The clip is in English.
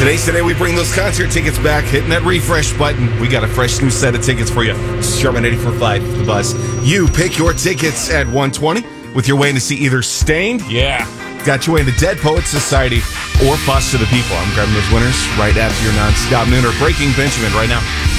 Today's the day we bring those concert tickets back. Hitting that refresh button. We got a fresh new set of tickets for you. This is Sherman 84.5, The Buzz. You pick your tickets at 120 with your way to see either Stained. Yeah. Got your way into Dead Poets Society or Bust to the People. I'm grabbing those winners right after your non-stop nooner. Breaking Benjamin right now.